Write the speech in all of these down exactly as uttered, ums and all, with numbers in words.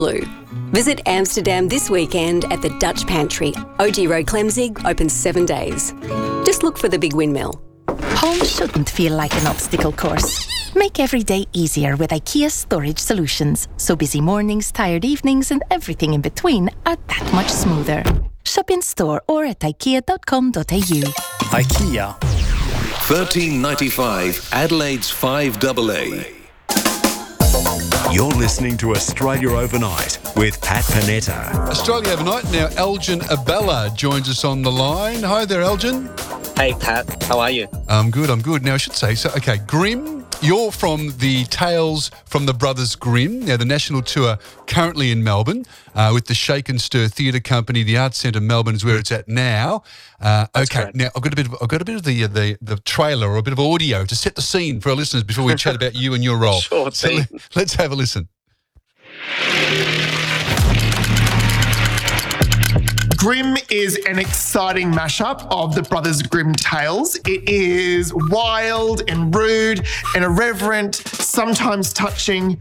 Visit Amsterdam this weekend at the Dutch Pantry. O G Road Clemzig, open seven days. Just look for the big windmill. Home shouldn't feel like an obstacle course. Make every day easier with IKEA storage solutions. So busy mornings, tired evenings and everything in between are that much smoother. Shop in store or at ikea dot com dot a u. IKEA. thirteen ninety-five Adelaide's five A A. You're listening to Australia Overnight with Pat Panetta. Australia Overnight. Now, Elgin Abella joins us on the line. Hi there, Elgin. Hey, Pat. How are you? I'm good, I'm good. Now, I should say, so, okay, Grimm, you're from the Tales from the Brothers Grimm. Now, the national tour currently in Melbourne uh, with the Shake and Stir Theatre Company. The Arts Centre Melbourne is where it's at now. Uh, okay, correct. now I've got a bit of I've got a bit of the, uh, the the trailer or a bit of audio to set the scene for our listeners before we chat about you and your role. Sure so thing. let, let's have a listen. Grimm is an exciting mashup of the Brothers Grimm tales. It is wild and rude and irreverent, sometimes touching.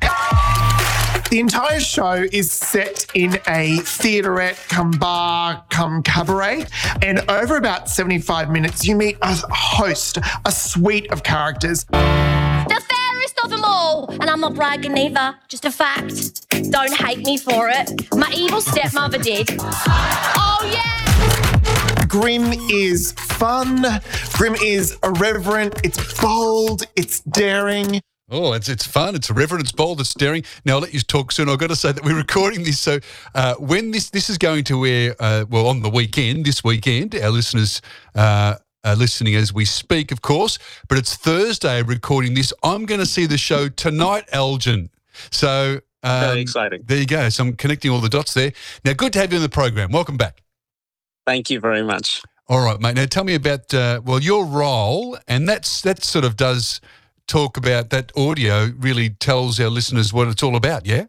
The entire show is set in a theaterette come bar come cabaret, and over about seventy-five minutes you meet a host, a suite of characters. The fairest of them all, and I'm not bragging either, just a fact. Don't hate me for it. My evil stepmother did. Oh yeah! Grimm is fun, Grimm is irreverent, it's bold, it's daring. Oh, it's it's fun, it's irreverent, it's bold, it's daring. Now, I'll let you talk soon. I've got to say that we're recording this, so uh, when this this is going to air, uh, well, on the weekend, this weekend, our listeners uh, are listening as we speak, of course, but it's Thursday recording this. I'm going to see the show tonight, Elgin. So um, Very exciting. There you go. So I'm connecting all the dots there. Now, good to have you on the program. Welcome back. Thank you very much. All right, mate. Now, tell me about, uh, well, your role, and that's that sort of does talk about that audio really tells our listeners what it's all about, yeah?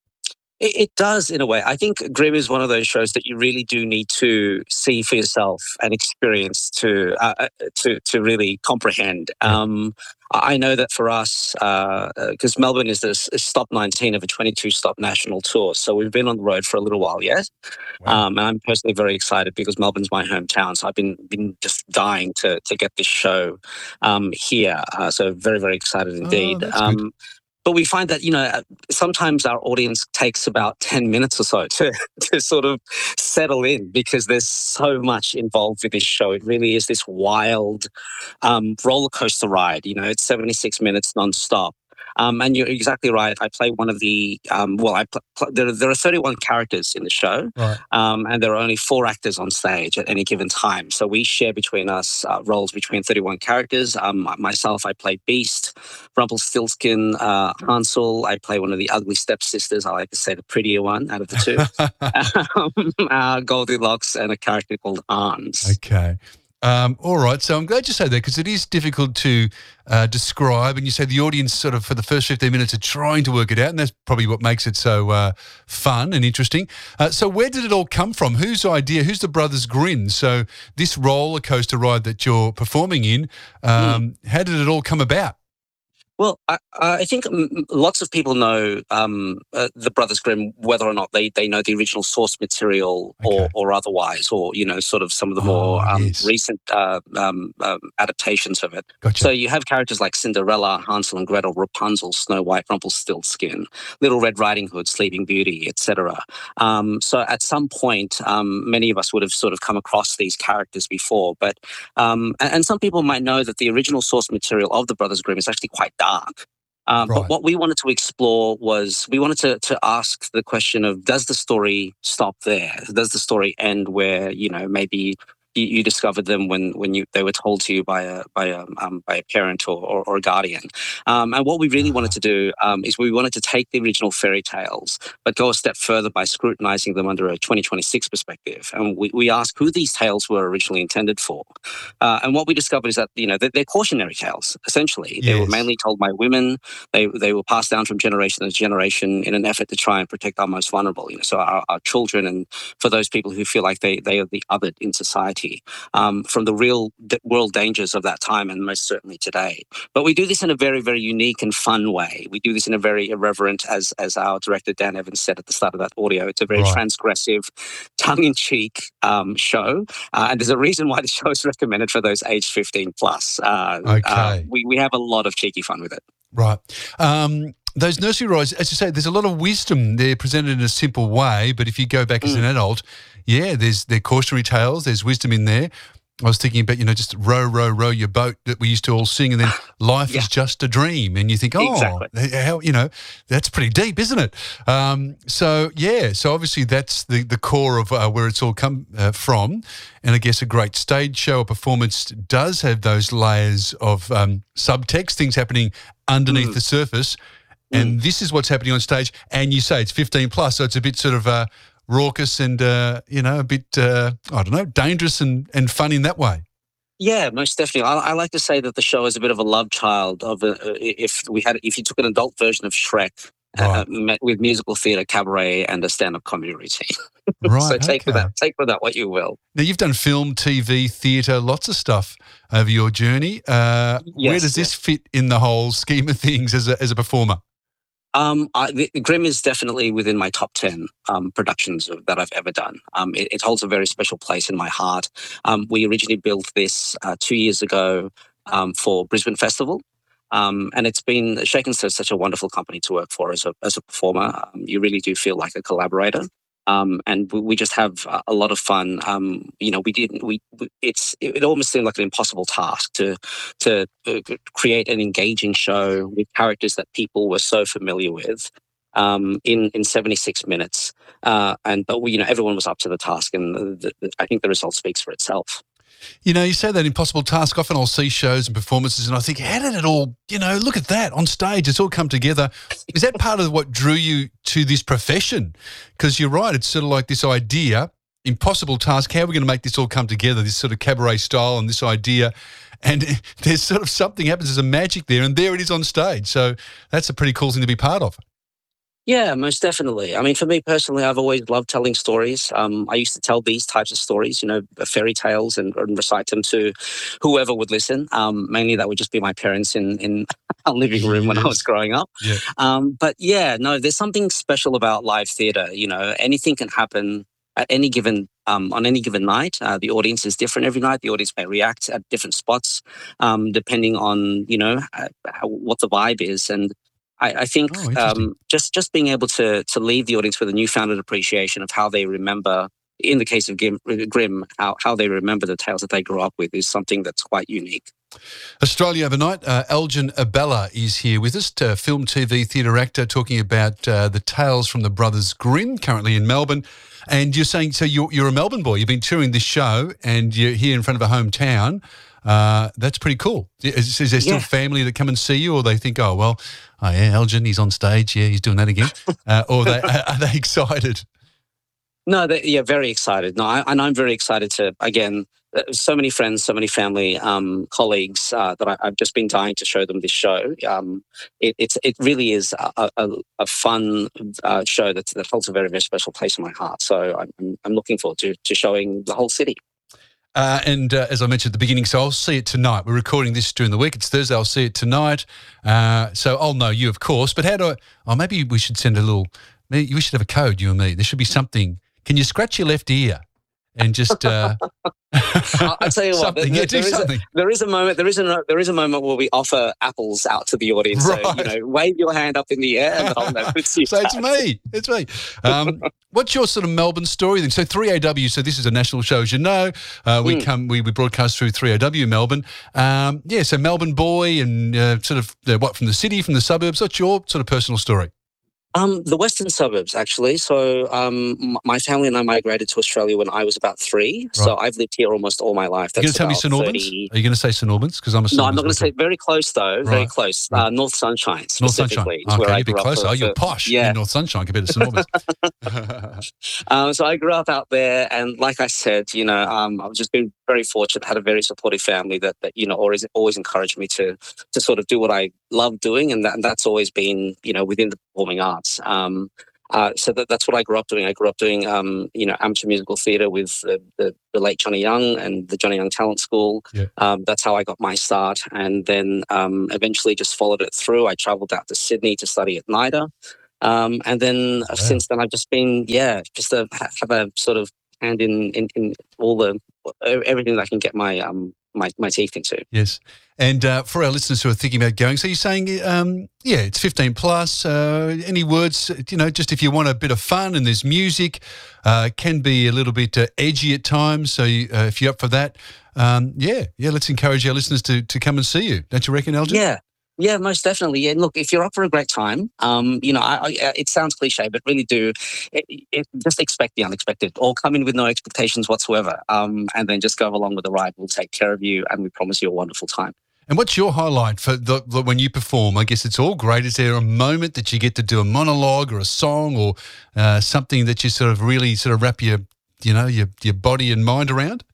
It, it does, in a way. I think Grimm is one of those shows that you really do need to see for yourself and experience to uh, to to really comprehend. Um, I know that for us, because uh, Melbourne is this is stop nineteen of a twenty-two stop national tour, so we've been on the road for a little while yet. Wow. Um, and I'm personally very excited because Melbourne's my hometown, so I've been been just dying to to get this show um, here. Uh, so very very excited indeed. Oh, that's um, good. But we find that, you know, sometimes our audience takes about ten minutes or so to, to sort of settle in because there's so much involved with this show. It really is this wild um, roller coaster ride. You know, it's seventy-six minutes nonstop. Um, and you're exactly right. I play one of the, um, well, I pl- pl- there, there are thirty-one characters in the show, right. um, and there are only four actors on stage at any given time. So we share between us uh, roles between thirty-one characters. Um, myself, I play Beast, Rumpelstiltskin, uh, Hansel. I play one of the ugly stepsisters. I like to say the prettier one out of the two. um, uh, Goldilocks and a character called Hans. Okay. Um, all right, so I'm glad you say that because it is difficult to uh, describe, and you say the audience sort of for the first fifteen minutes are trying to work it out, and that's probably what makes it so uh, fun and interesting. Uh, so where did it all come from? Whose idea? Who's the Brothers Grimm? So this roller coaster ride that you're performing in, um, mm. how did it all come about? Well, I, I think lots of people know um, uh, the Brothers Grimm, whether or not they, they know the original source material or, okay. or otherwise, or, you know, sort of some of the oh, more um, yes. recent uh, um, um, adaptations of it. Gotcha. So you have characters like Cinderella, Hansel and Gretel, Rapunzel, Snow White, Rumpelstiltskin, Little Red Riding Hood, Sleeping Beauty, et cetera. Um, so at some point, um, many of us would have sort of come across these characters before, but um, and, and some people might know that the original source material of the Brothers Grimm is actually quite dark. Um, right. But what we wanted to explore was we wanted to to ask the question of, does the story stop there? Does the story end where, you know, maybe you, you discovered them when when you they were told to you by a by a um, by a parent or or, or a guardian? Um, and what we really wanted to do um, is we wanted to take the original fairy tales, but go a step further by scrutinizing them under a twenty twenty-six perspective. And we we asked who these tales were originally intended for. Uh, and what we discovered is that, you know, they're, they're cautionary tales. Essentially, yes. They were mainly told by women. They they were passed down from generation to generation in an effort to try and protect our most vulnerable. You know, so our, our children, and for those people who feel like they they are the othered in society. reality, um, from the real d- world dangers of that time, and most certainly today. But we do this in a very, very unique and fun way. We do this in a very irreverent, as as our director Dan Evans said at the start of that audio. It's a very Right. transgressive, tongue-in-cheek um, show, uh, and there's a reason why the show is recommended for those aged fifteen plus. Uh, Okay. uh, we we have a lot of cheeky fun with it. Right. Um, those nursery rhymes, as you say, there's a lot of wisdom. They're presented in a simple way, but if you go back as an adult, yeah, there's they're cautionary tales. There's wisdom in there. I was thinking about, you know, just row, row, row your boat that we used to all sing, and then life Yeah. is just a dream. And you think, oh, Exactly. how, you know, that's pretty deep, isn't it? Um, so, yeah, so obviously that's the, the core of uh, where it's all come uh, from. And I guess a great stage show or performance does have those layers of um, subtext, things happening underneath Mm. the surface. And this is what's happening on stage. And you say it's fifteen plus, so it's a bit sort of uh, raucous and, uh, you know, a bit, uh, I don't know, dangerous and, and fun in that way. Yeah, most definitely. I, I like to say that the show is a bit of a love child of a, uh, if we had if you took an adult version of Shrek uh, Right. met with musical theatre, cabaret, and a stand-up comedy routine. Right, so take okay. with that, take with that what you will. Now, you've done film, T V, theatre, lots of stuff over your journey. Uh, where Yes, does this yes. fit in the whole scheme of things as a, as a performer? Um, I, the, Grimm is definitely within my top ten um, productions of- that I've ever done. Um, it, it holds a very special place in my heart. Um, we originally built this uh, two years ago um, for Brisbane Festival. Um, and it's been Shaken Says such a wonderful company to work for as a as a performer. Um, you really do feel like a collaborator. Um, and we, we just have a- a lot of fun. Um, you know, we didn't. We, we it's it, it almost seemed like an impossible task to to uh, create an engaging show with characters that people were so familiar with um, in in seventy-six minutes. Uh, and but we, you know, everyone was up to the task, and the, the, I think the result speaks for itself. You know, you say that impossible task. Often I'll see shows and performances and I think, how did it all, you know, look at that on stage. It's all come together. Is that part of what drew you to this profession? Because you're right. It's sort of like this idea, impossible task. How are we going to make this all come together? This sort of cabaret style and this idea. And there's sort of something happens. There's a magic there and there it is on stage. So that's a pretty cool thing to be part of. Yeah, most definitely. I mean, for me personally, I've always loved telling stories. Um, I used to tell these types of stories, you know, fairy tales, and, and recite them to whoever would listen. Um, mainly, that would just be my parents in in our living room when I was Yes. growing up. Yeah. Um, but yeah, no, there's something special about live theatre. You know, anything can happen at any given um, on any given night. Uh, the audience is different every night. The audience may react at different spots, um, depending on you know uh, how, what the vibe is. And I, I think Oh, interesting. um, just just being able to to leave the audience with a newfound appreciation of how they remember, in the case of Grim, Grimm, how, how they remember the tales that they grew up with is something that's quite unique. Australia Overnight, uh, Elgin Abella is here with us, uh, film, T V, theatre actor, talking about uh, the tales from the Brothers Grimm, currently in Melbourne. And you're saying, so you're, you're a Melbourne boy. You've been touring this show and you're here in front of a hometown. Uh, that's pretty cool. Is, is there still Yeah. family that come and see you, or they think, oh, well, oh, yeah, Elgin, he's on stage. Yeah, he's doing that again. Uh, or they, are they excited? No, they, yeah, very excited. No, I, and I'm very excited to, again, uh, so many friends, so many family, um, colleagues uh, that I, I've just been dying to show them this show. Um, it, it's it really is a, a, a fun uh, show that that holds a very very special place in my heart. So I'm I'm looking forward to to showing the whole city. Uh, and uh, as I mentioned at the beginning, so I'll see it tonight. We're recording this during the week. It's Thursday. I'll see it tonight. Uh, so I'll know you, of course. But how do I? Oh, maybe we should send a little. Maybe we should have a code, you and me. There should be something. Can you scratch your left ear and just? Uh, I'll, I'll tell you what. something. There, Yeah, do there is a- something. there is a moment. There is a there is a moment where we offer apples out to the audience. So Right. you know, wave your hand up in the air, and I'll know it's you. So it's me. It's me. Um, what's your sort of Melbourne story then? So three A W. So this is a national show, as you know. Uh, we Mm. come. We, we broadcast through three A W Melbourne. Um, yeah. So Melbourne boy, and uh, sort of uh, what from the city, from the suburbs. What's your sort of personal story? Um, the western suburbs, actually. So um, m- my family and I migrated to Australia when I was about three. So I've lived here almost all my life. Are you going That's to tell me about St Albans? thirty Are you going to say St Albans? Because I'm a St No, I'm Albans not going to boy say very close though. Very Right. close. Right. Uh, North Sunshine North Sunshine. specifically. is Okay, where you're I a bit grew up closer. for- Oh, you're for- posh Yeah. in North Sunshine compared to St Albans. Um, so I grew up out there, and like I said, you know, um, I've just been very fortunate. Had a very supportive family that, that you know always always encouraged me to to sort of do what I love doing, and, that, and that's always been you know within the performing arts. Um, Uh, so that, that's what I grew up doing. I grew up doing, um, you know, amateur musical theatre with uh, the, the late Johnny Young and the Johnny Young Talent School. Yeah. Um, that's how I got my start, and then um, eventually just followed it through. I travelled out to Sydney to study at NIDA, um, and then Wow. since then I've just been, yeah, just a, have a sort of hand in, in, in all the everything that I can get my um my, my teeth into. Yes. And uh, for our listeners who are thinking about going, so you're saying, um, yeah, it's fifteen plus. Uh, any words, you know, just if you want a bit of fun and there's music, uh, can be a little bit uh, edgy at times. So you, uh, if you're up for that, um, yeah, yeah, let's encourage our listeners to to come and see you. Don't you reckon, Elgin? Yeah. Yeah, most definitely. Yeah, look, if you're up for a great time, um, you know, I, I, it sounds cliche, but really do it, it, just expect the unexpected, or come in with no expectations whatsoever, um, and then just go along with the ride. We'll take care of you, and we promise you a wonderful time. And what's your highlight for the, the, when you perform? I guess it's all great. Is there a moment that you get to do a monologue or a song or uh, something that you sort of really sort of wrap your, you know, your your body and mind around?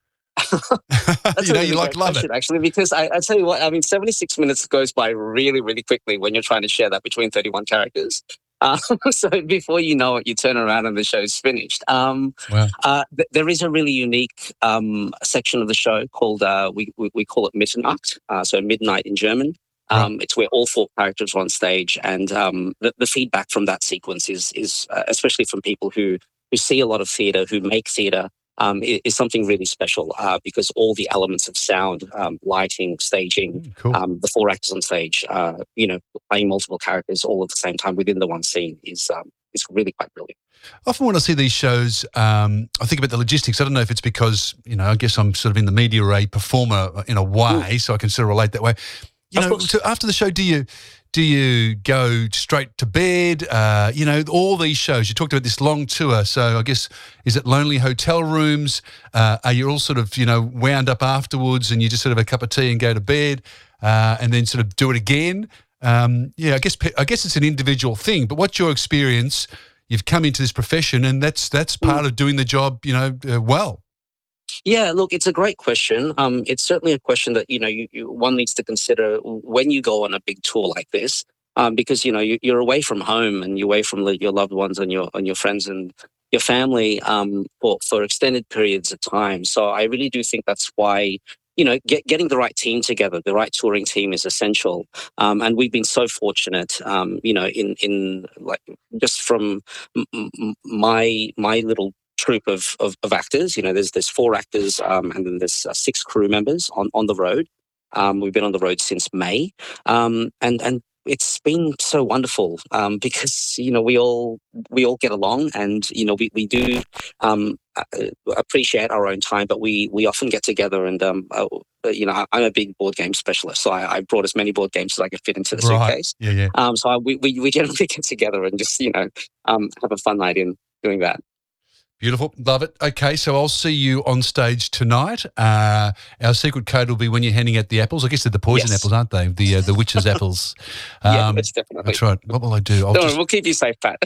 That's you know, a really you like great love question, it. actually, because I, I tell you what, I mean, seventy-six minutes goes by really, really quickly when you're trying to share that between thirty-one characters. Uh, so before you know it, you turn around and the show's finished. Um, Wow. uh, th- there is a really unique um, section of the show called, uh, we, we, we call it Mitternacht, uh, so midnight in German. Um, Right. It's where all four characters are on stage, and um, the, the feedback from that sequence is, is uh, especially from people who, who see a lot of theatre, who make theatre, Um, is, is something really special uh, because all the elements of sound, um, lighting, staging, Mm, cool. um, the four actors on stage, uh, you know, playing multiple characters all at the same time within the one scene is um, is really quite brilliant. Often when I see these shows, um, I think about the logistics. I don't know if it's because, you know, I guess I'm sort of in the media, a performer in a way, so I can sort of relate that way. You Of know, course. so after the show, do you do you go straight to bed? Uh, you know, all these shows. You talked about this long tour, so I guess is it lonely hotel rooms? Uh, are you all sort of, you know, wound up afterwards, and you just sort of have a cup of tea and go to bed, uh, and then sort of do it again? Um, yeah, I guess I guess it's an individual thing. But what's your experience? You've come into this profession, and that's that's part of doing the job, you know, uh, well. Yeah, look, it's a great question. Um, it's certainly a question that, you know, you, you, one needs to consider when you go on a big tour like this, um, because, you know, you, you're away from home and you're away from the, your loved ones and your and your friends and your family um, for, for extended periods of time. So I really do think that's why, you know, get, getting the right team together, the right touring team is essential. Um, and we've been so fortunate, um, you know, in, in like just from m- m- my my little troupe of, of of actors. You know, there's there's four actors, um, and then there's uh, six crew members on on the road. Um, we've been on the road since May, um, and and it's been so wonderful um, because you know we all we all get along, and you know we we do um, uh, appreciate our own time, but we we often get together and um, uh, you know I, I'm a big board game specialist, so I, I brought as many board games as I could fit into the Right. suitcase. Yeah, yeah. Um, so I, we, we we generally get together and just you know um, have a fun night in doing that. Beautiful. Love it. Okay, so I'll see you on stage tonight. Uh, our secret code will be when you're handing out the apples. I guess they're the poison Yes. apples, aren't they? The uh, the witch's apples. Yeah, Um, that's definitely. That's right. What will I do? I'll Don't worry, just... we'll keep you safe, Pat.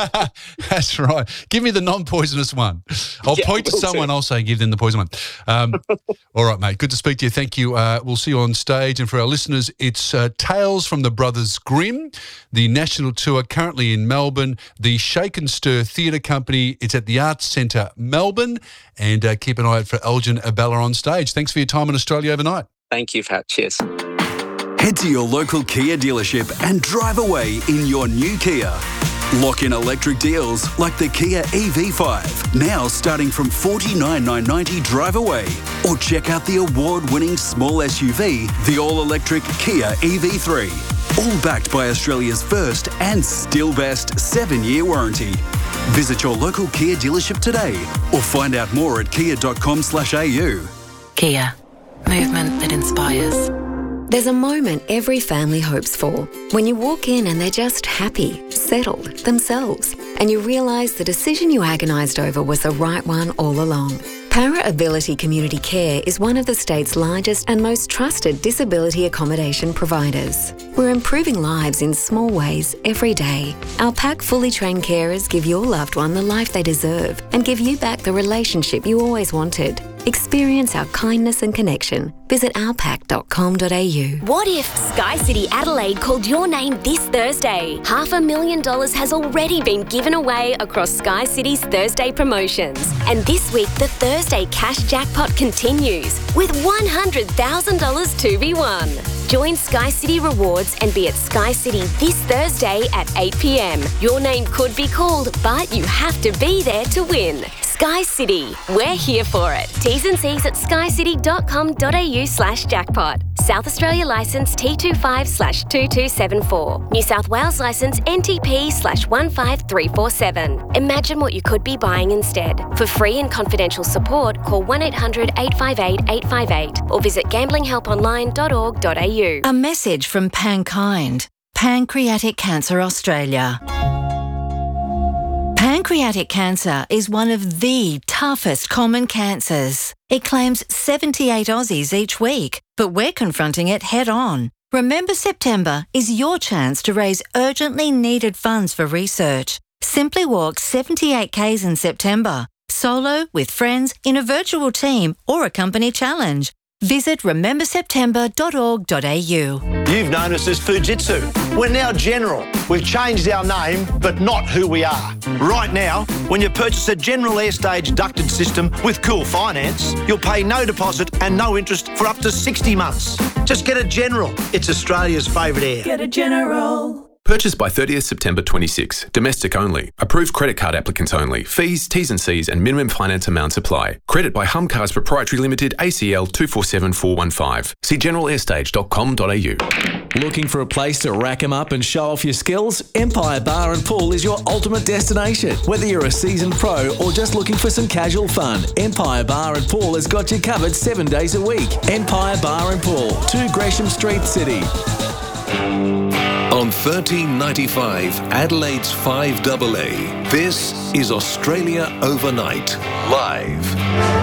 That's right. Give me the non-poisonous one. I'll Yeah, point to will do. someone, I'll say give them the poison one. Um, all right, mate. Good to speak to you. Thank you. Uh, we'll see you on stage. And for our listeners, it's uh, Tales from the Brothers Grimm, the national tour currently in Melbourne, the Shake and Stir Theatre Company. It's at the Arts Centre, Melbourne. And uh, keep an eye out for Elgin Abella on stage. Thanks for your time in Australia overnight. Thank you, Pat. Cheers. Head to your local Kia dealership and drive away in your new Kia. Lock in electric deals like the Kia E V five, now starting from forty-nine thousand nine hundred ninety drive away. Or check out the award-winning small S U V, the all-electric Kia E V three. All backed by Australia's first and still best seven-year warranty. Visit your local Kia dealership today or find out more at kia.com slash au. Kia. Movement that inspires. There's a moment every family hopes for. When you walk in and they're just happy, settled, themselves, and you realise the decision you agonised over was the right one all along. Para Ability Community Care is one of the state's largest and most trusted disability accommodation providers. We're improving lives in small ways every day. Our pack fully trained carers give your loved one the life they deserve and give you back the relationship you always wanted. Experience our kindness and connection. Visit our pack dot com dot a u. What if Sky City Adelaide called your name this Thursday? Half a million dollars has already been given away across Sky City's Thursday promotions. And this week, the Thursday cash jackpot continues with one hundred thousand dollars to be won. Join Sky City Rewards and be at Sky City this Thursday at eight p m. Your name could be called, but you have to be there to win. Sky City, we're here for it. T's and C's at sky city dot com dot a u slash jackpot. South Australia licence T twenty-five slash two two seven four. New South Wales licence N T P slash one five three four seven. Imagine what you could be buying instead. For free and confidential support, call one eight hundred eight five eight eight five eight or visit gambling help online dot org dot a u. A message from Pankind, Pancreatic Cancer Australia. Pancreatic cancer is one of the toughest common cancers. It claims seventy-eight Aussies each week, but we're confronting it head on. Remember September is your chance to raise urgently needed funds for research. Simply walk seventy-eight kays in September, solo, with friends, in a virtual team or a company challenge. Visit remember september dot org dot a u. You've known us as Fujitsu. We're now General. We've changed our name, but not who we are. Right now, when you purchase a General Airstage ducted system with Cool Finance, you'll pay no deposit and no interest for up to sixty months. Just get a General. It's Australia's favourite air. Get a General. Purchased by thirtieth September twenty-six. Domestic only. Approved credit card applicants only. Fees, T's and C's and minimum finance amounts apply. Credit by Humcars Proprietary Limited, A C L two four seven four one five. See general airstage dot com dot a u. Looking for a place to rack 'em up and show off your skills? Empire Bar and Pool is your ultimate destination. Whether you're a seasoned pro or just looking for some casual fun, Empire Bar and Pool has got you covered seven days a week. Empire Bar and Pool, two Gresham Street, City. On thirteen ninety-five, Adelaide's five double A, this is Australia Overnight, live.